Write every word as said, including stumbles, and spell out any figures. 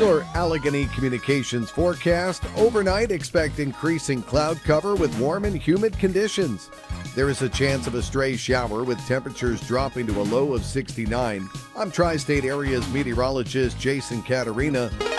Your Allegheny Communications forecast. Overnight, expect increasing cloud cover with warm and humid conditions. There is a chance of a stray shower with temperatures dropping to a low of sixty-nine. I'm Tri-State Area's meteorologist Jason Caterina.